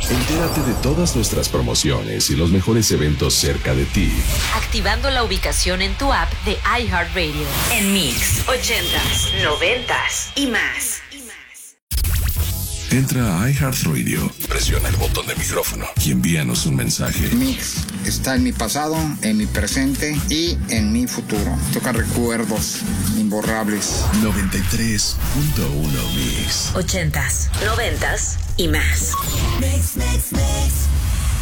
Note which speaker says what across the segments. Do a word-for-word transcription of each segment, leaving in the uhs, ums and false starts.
Speaker 1: Entérate de todas nuestras promociones y los mejores eventos cerca de ti,
Speaker 2: activando la ubicación en tu app de iHeartRadio. En Mix, ochentas, noventas y más.
Speaker 1: Entra a iHeartRadio, presiona el botón de micrófono y envíanos un mensaje.
Speaker 3: Mix está en mi pasado, en mi presente y en mi futuro. Toca recuerdos imborrables.
Speaker 1: noventa y tres punto uno Mix.
Speaker 2: Ochentas, noventas y más. Mix, mix, mix.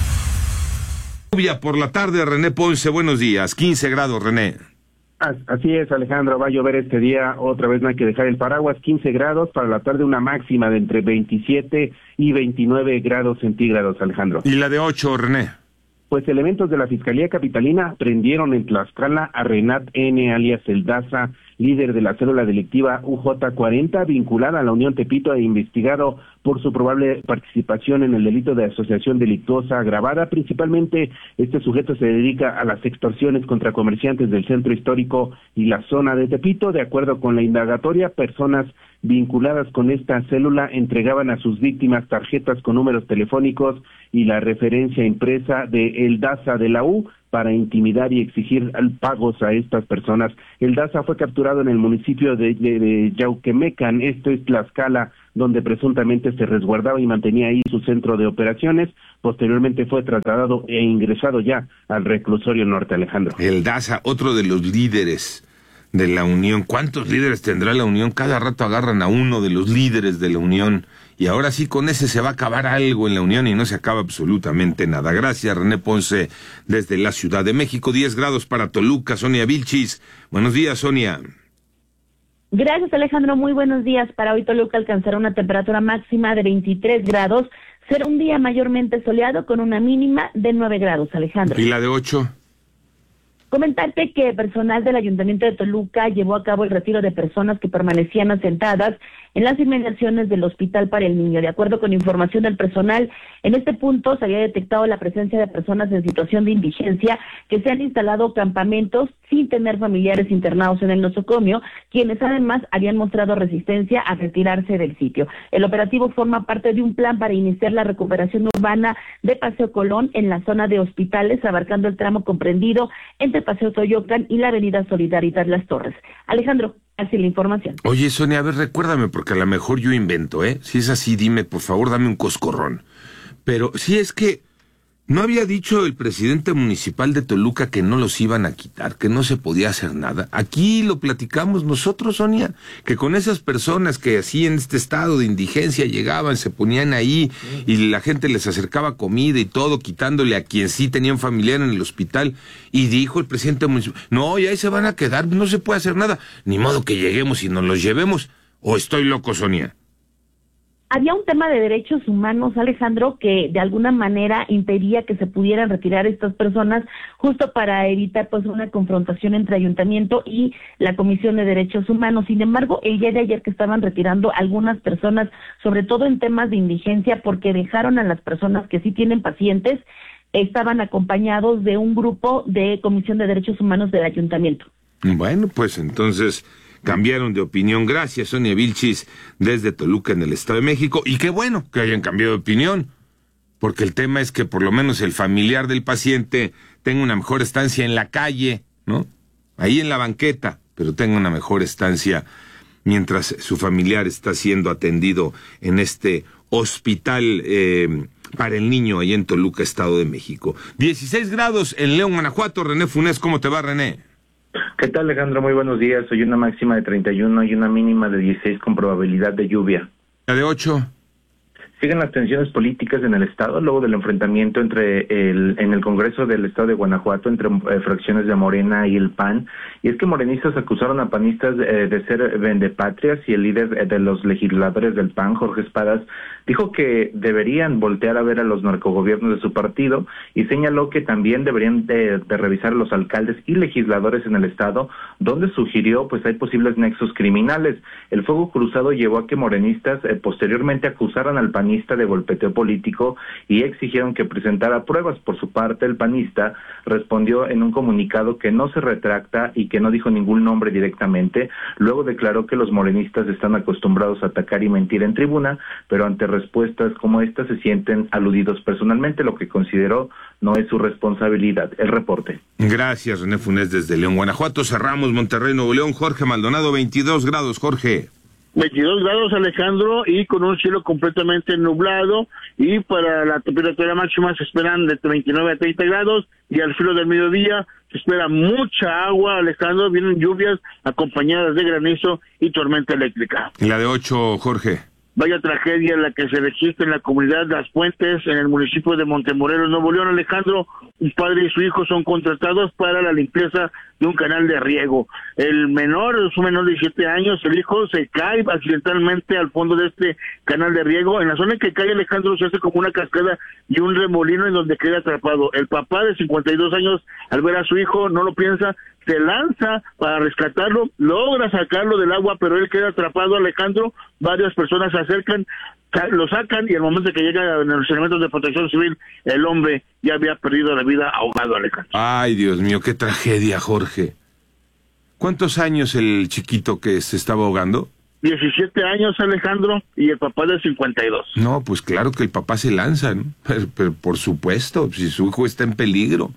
Speaker 4: Lluvia por la tarde, René Ponce, buenos días. quince grados, René.
Speaker 5: Así es, Alejandro, va a llover este día, otra vez no hay que dejar el paraguas, quince grados, para la tarde una máxima de entre veintisiete y veintinueve grados centígrados, Alejandro.
Speaker 4: ¿Y la de ocho, René?
Speaker 5: Pues elementos de la Fiscalía Capitalina prendieron en Tlaxcala a Renat N., alias El Daza, líder de la célula delictiva U J cuarenta, vinculada a la Unión Tepito e investigado por su probable participación en el delito de asociación delictuosa agravada. Principalmente, este sujeto se dedica a las extorsiones contra comerciantes del centro histórico y la zona de Tepito. De acuerdo con la indagatoria, personas vinculadas con esta célula entregaban a sus víctimas tarjetas con números telefónicos y la referencia impresa de El Daza de la U para intimidar y exigir pagos a estas personas. El Daza fue capturado en el municipio de, de, de Yauquemecan, esto es Tlaxcala, donde presuntamente se resguardaba y mantenía ahí su centro de operaciones. Posteriormente fue trasladado e ingresado ya al reclusorio norte, Alejandro.
Speaker 4: El Daza, otro de los líderes de la Unión. ¿Cuántos líderes tendrá la Unión? Cada rato agarran a uno de los líderes de la Unión. Y ahora sí, con ese se va a acabar algo en la Unión y no se acaba absolutamente nada. Gracias, René Ponce, desde la Ciudad de México. diez grados para Toluca, Sonia Vilchis. Buenos días, Sonia.
Speaker 6: Gracias, Alejandro. Muy buenos días. Para hoy Toluca alcanzará una temperatura máxima de veintitrés grados. Será un día mayormente soleado con una mínima de nueve grados, Alejandro.
Speaker 4: ¿Y la de ocho?
Speaker 6: Comentarte que personal del Ayuntamiento de Toluca llevó a cabo el retiro de personas que permanecían asentadas en las inmediaciones del Hospital para el Niño. De acuerdo con información del personal, en este punto se había detectado la presencia de personas en situación de indigencia que se han instalado campamentos sin tener familiares internados en el nosocomio, quienes además habían mostrado resistencia a retirarse del sitio. El operativo forma parte de un plan para iniciar la recuperación urbana de Paseo Colón en la zona de hospitales, abarcando el tramo comprendido entre Paseo Toyocan y la avenida Solidaridad Las Torres. Alejandro, así la información.
Speaker 4: Oye, Sonia, a ver, recuérdame, porque a lo mejor yo invento, ¿eh? Si es así, dime, por favor, dame un coscorrón. Pero si es que ¿no había dicho el presidente municipal de Toluca que no los iban a quitar, que no se podía hacer nada? Aquí lo platicamos nosotros, Sonia, que con esas personas que así en este estado de indigencia llegaban, se ponían ahí y la gente les acercaba comida y todo, quitándole a quien sí tenía un familiar en el hospital, y dijo el presidente municipal, no, y ahí se van a quedar, no se puede hacer nada, ni modo que lleguemos y nos los llevemos. ¿O estoy loco, Sonia?
Speaker 6: Había un tema de derechos humanos, Alejandro, que de alguna manera impedía que se pudieran retirar estas personas, justo para evitar pues una confrontación entre ayuntamiento y la Comisión de Derechos Humanos. Sin embargo, el día de ayer que estaban retirando algunas personas, sobre todo en temas de indigencia, porque dejaron a las personas que sí tienen pacientes, estaban acompañados de un grupo de Comisión de Derechos Humanos del ayuntamiento.
Speaker 4: Bueno, pues entonces cambiaron de opinión. Gracias, Sonia Vilchis, desde Toluca, en el Estado de México. Y qué bueno que hayan cambiado de opinión, porque el tema es que por lo menos el familiar del paciente tenga una mejor estancia en la calle, ¿no? Ahí en la banqueta, pero tenga una mejor estancia mientras su familiar está siendo atendido en este hospital eh, para el niño, ahí en Toluca, Estado de México. dieciséis grados en León, Guanajuato. René Funes, ¿cómo te va, René?
Speaker 7: ¿Qué tal, Alejandro? Muy buenos días. Hoy una máxima de treinta y uno y una mínima de dieciséis con probabilidad de lluvia.
Speaker 4: ¿La de ocho?
Speaker 7: Siguen las tensiones políticas en el Estado luego del enfrentamiento entre el en el Congreso del Estado de Guanajuato entre eh, fracciones de Morena y el P A N. Y es que morenistas acusaron a panistas eh, de ser vendepatrias, y el líder eh, de los legisladores del P A N, Jorge Espadas, dijo que deberían voltear a ver a los narcogobiernos de su partido, y señaló que también deberían de, de revisar a los alcaldes y legisladores en el Estado, donde sugirió pues hay posibles nexos criminales. El fuego cruzado llevó a que morenistas eh, posteriormente acusaran al P A N panista de golpeteo político y exigieron que presentara pruebas. Por su parte, el panista respondió en un comunicado que no se retracta y que no dijo ningún nombre directamente. Luego declaró que los morenistas están acostumbrados a atacar y mentir en tribuna, pero ante respuestas como esta se sienten aludidos personalmente, lo que consideró no es su responsabilidad. El reporte.
Speaker 4: Gracias, René Funes, desde León, Guanajuato. Cerramos Monterrey, Nuevo León. Jorge Maldonado, veintidós grados, Jorge.
Speaker 8: veintidós grados, Alejandro, y con un cielo completamente nublado, y para la temperatura máxima se esperan de veintinueve a treinta grados, y al filo del mediodía se espera mucha agua, Alejandro, vienen lluvias acompañadas de granizo y tormenta eléctrica.
Speaker 4: ¿Y la de ocho, Jorge?
Speaker 8: Vaya tragedia la que se registra en la comunidad Las Fuentes, en el municipio de Montemorelos, Nuevo León, Alejandro. Un padre y su hijo son contratados para la limpieza de un canal de riego. El menor, es un menor de siete años, el hijo se cae accidentalmente al fondo de este canal de riego. En la zona en que cae, Alejandro, se hace como una cascada y un remolino en donde queda atrapado. El papá de cincuenta y dos años, al ver a su hijo, no lo piensa, se lanza para rescatarlo, logra sacarlo del agua, pero él queda atrapado, Alejandro. Varias personas se acercan, lo sacan, y al momento que llegan los elementos de protección civil, el hombre ya había perdido la vida ahogado, Alejandro.
Speaker 4: Ay, Dios mío, qué tragedia, Jorge. ¿Cuántos años el chiquito que se estaba ahogando?
Speaker 8: diecisiete años, Alejandro, y el papá de cincuenta y dos.
Speaker 4: No, pues claro que el papá se lanza, ¿no? Pero, pero por supuesto, si su hijo está en peligro.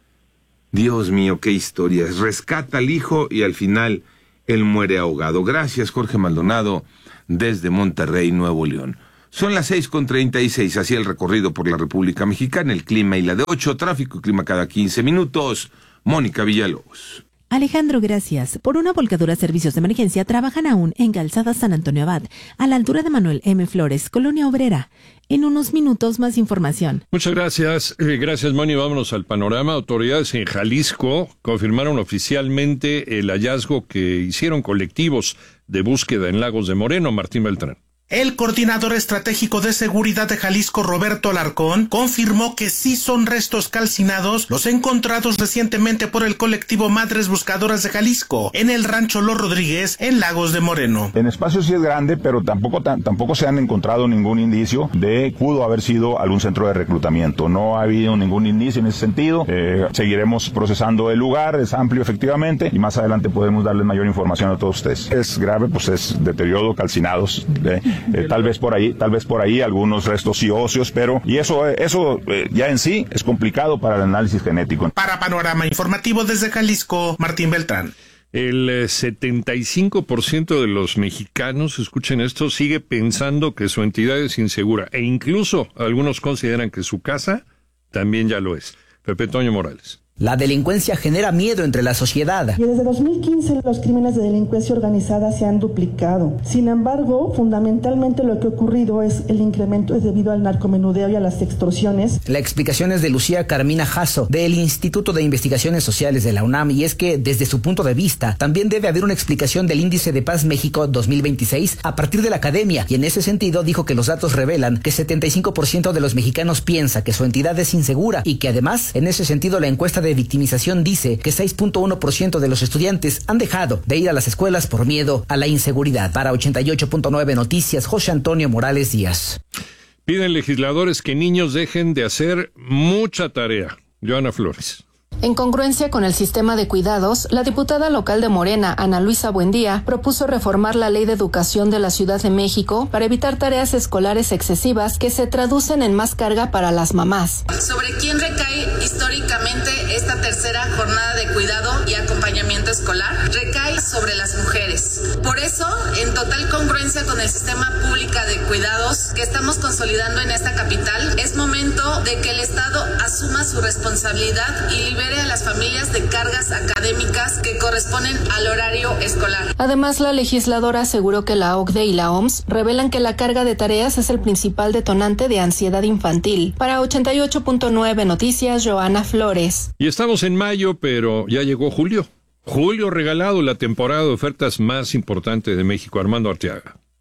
Speaker 4: Dios mío, qué historias. Rescata al hijo y al final él muere ahogado. Gracias, Jorge Maldonado, desde Monterrey, Nuevo León. Son las seis con treinta y seis, así el recorrido por la República Mexicana, el clima y la de ocho, tráfico y clima cada quince minutos. Mónica Villalobos.
Speaker 9: Alejandro, gracias. Por una volcadura, servicios de emergencia trabajan aún en Calzada San Antonio Abad, a la altura de Manuel M. Flores, Colonia Obrera. En unos minutos más información.
Speaker 10: Muchas gracias. Eh, gracias, Moni. Vámonos al panorama. Autoridades en Jalisco confirmaron oficialmente el hallazgo que hicieron colectivos de búsqueda en Lagos de Moreno. Martín Beltrán.
Speaker 11: El coordinador estratégico de seguridad de Jalisco, Roberto Alarcón, confirmó que sí son restos calcinados los encontrados recientemente por el colectivo Madres Buscadoras de Jalisco en el rancho Los Rodríguez, en Lagos de Moreno.
Speaker 12: En espacio sí es grande, pero tampoco tampoco se han encontrado ningún indicio de pudo haber sido algún centro de reclutamiento. No ha habido ningún indicio en ese sentido. Eh, seguiremos procesando el lugar, es amplio efectivamente, y más adelante podemos darles mayor información a todos ustedes. Es grave, pues es deterioro, calcinados, de Eh, tal vez por ahí, tal vez por ahí algunos restos sí óseos, pero y eso, eso eh, ya en sí es complicado para el análisis genético.
Speaker 11: Para Panorama Informativo desde Jalisco, Martín Beltrán.
Speaker 10: El eh, setenta y cinco por ciento de los mexicanos, escuchen esto, sigue pensando que su entidad es insegura, e incluso algunos consideran que su casa también ya lo es. Pepe Toño Morales.
Speaker 13: La delincuencia genera miedo entre la sociedad.
Speaker 14: Y desde dos mil quince los crímenes de delincuencia organizada se han duplicado. Sin embargo, fundamentalmente lo que ha ocurrido es el incremento es debido al narcomenudeo y a las extorsiones.
Speaker 13: La explicación es de Lucía Carmina Jasso, del Instituto de Investigaciones Sociales de la UNAM, y es que desde su punto de vista también debe haber una explicación del Índice de Paz México dos mil veintiséis a partir de la academia, y en ese sentido dijo que los datos revelan que setenta y cinco por ciento de los mexicanos piensa que su entidad es insegura, y que además en ese sentido la encuesta de de victimización dice que seis punto uno por ciento de los estudiantes han dejado de ir a las escuelas por miedo a la inseguridad. Para ochenta y ocho punto nueve Noticias, José Antonio Morales Díaz.
Speaker 10: Piden legisladores que niños dejen de hacer mucha tarea. Joana Flores.
Speaker 15: En congruencia con el sistema de cuidados, la diputada local de Morena, Ana Luisa Buendía, propuso reformar la Ley de Educación de la Ciudad de México para evitar tareas escolares excesivas que se traducen en más carga para las mamás.
Speaker 16: ¿Sobre quién recae históricamente esta tercera jornada de cuidado y acompañamiento escolar? Recae sobre las mujeres. Por eso, en total congruencia con el sistema público de cuidados que estamos consolidando en esta capital, es momento de que el Estado asuma su responsabilidad y libere a las familias de cargas académicas que corresponden al horario escolar.
Speaker 15: Además, la legisladora aseguró que la O C D E y la O M S revelan que la carga de tareas es el principal detonante de ansiedad infantil. Para ochenta y ocho punto nueve Noticias, Joana Flores.
Speaker 10: Y estamos en mayo, pero ya llegó julio. Julio regalado, la temporada de ofertas más importante de México. Armando Arteaga.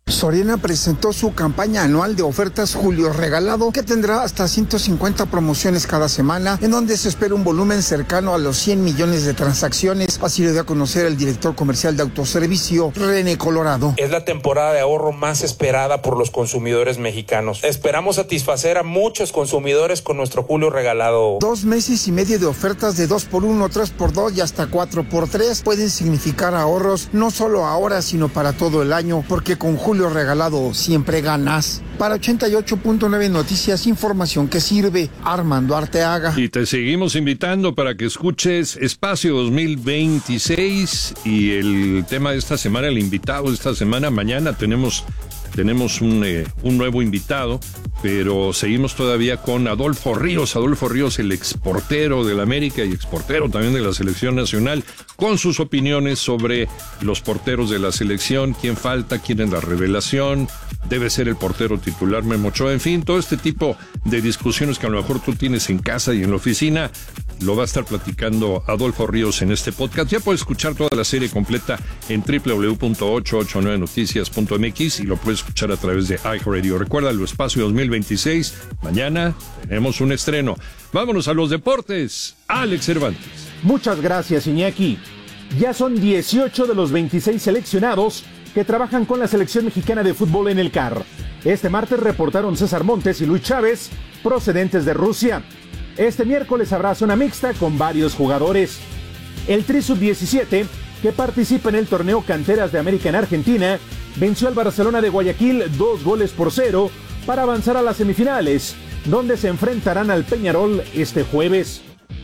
Speaker 17: Soriana presentó su campaña anual de ofertas Julio Regalado, que tendrá hasta ciento cincuenta promociones cada semana, en donde se espera un volumen cercano a los cien millones de transacciones. Así lo dio a conocer el director comercial de autoservicio, René Colorado.
Speaker 18: Es la temporada de ahorro más esperada por los consumidores mexicanos. Esperamos satisfacer a muchos consumidores con nuestro Julio Regalado.
Speaker 17: Dos meses y medio de ofertas de dos por uno, tres por dos y hasta cuatro por tres pueden significar ahorros no solo ahora, sino para todo el año, porque con Julio Regalado siempre ganas. Para ochenta y ocho punto nueve Noticias, información que sirve. Armando Arteaga.
Speaker 10: Y te seguimos invitando para que escuches Espacio dos mil veintiséis y el tema de esta semana, el invitado de esta semana. Mañana tenemos tenemos un, eh, un nuevo invitado, pero seguimos todavía con Adolfo Ríos. Adolfo Ríos, el exportero del América y exportero también de la selección nacional, con sus opiniones sobre los porteros de la selección, quién falta, quién es la revelación, debe ser el portero titular Memo Ochoa, en fin, todo este tipo de discusiones que a lo mejor tú tienes en casa y en la oficina, lo va a estar platicando Adolfo Ríos en este podcast. Ya puedes escuchar toda la serie completa en doble u doble u doble u punto ochocientos ochenta y nueve noticias punto m x y lo puedes escuchar a través de iHeartRadio. Recuerda, el Espacio dos mil veintiséis, mañana tenemos un estreno. Vámonos a los deportes. Alex Cervantes.
Speaker 19: Muchas gracias, Iñaki. Ya son dieciocho de los veintiséis seleccionados que trabajan con la selección mexicana de fútbol en el C A R. Este martes reportaron César Montes y Luis Chávez, procedentes de Rusia. Este miércoles habrá zona mixta con varios jugadores. El Tri sub diecisiete, que participa en el torneo Canteras de América en Argentina, venció al Barcelona de Guayaquil dos goles por cero para avanzar a las semifinales, donde se enfrentarán al Peñarol este jueves.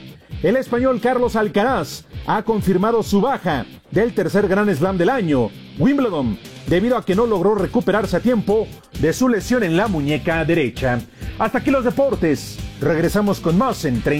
Speaker 19: El español Carlos Alcaraz ha confirmado su baja del tercer Grand Slam del año, Wimbledon, debido a que no logró recuperarse a tiempo de su lesión en la muñeca derecha. Hasta aquí los deportes. Regresamos con más en treinta.